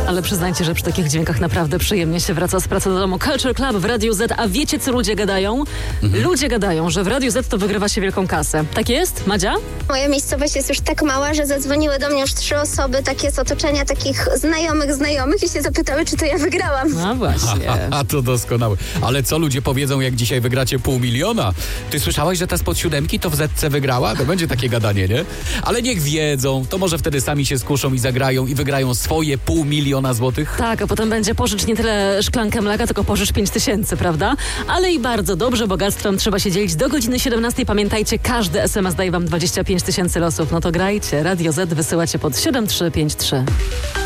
Ale przyznajcie, że przy takich dźwiękach naprawdę przyjemnie się wraca z pracy do domu. Culture Club w Radiu Z. A wiecie, co ludzie gadają? Ludzie gadają, że w Radiu Z to wygrywa się wielką kasę. Tak jest, Madzia? Moja miejscowość jest już tak mała, że zadzwoniły do mnie już 3 osoby, takie z otoczenia takich znajomych i się zapytały, czy to ja wygrałam. No właśnie. A to doskonałe. Ale co ludzie powiedzą, jak dzisiaj wygracie 500 000? Ty słyszałaś, że ta spod 7 to w Zetce wygrała? To będzie takie gadanie, nie? Ale niech wiedzą, to może wtedy sami się skuszą i zagrają i wygrają swoje 500 000 złotych. Tak, a potem będzie pożycz nie tyle szklankę mleka, tylko pożycz 5000, prawda? Ale i bardzo dobrze, bogactwem trzeba się dzielić do godziny 17. Pamiętajcie, każdy SMS daje wam 25 000 losów. No to grajcie. Radio Z wysyłacie pod 7353.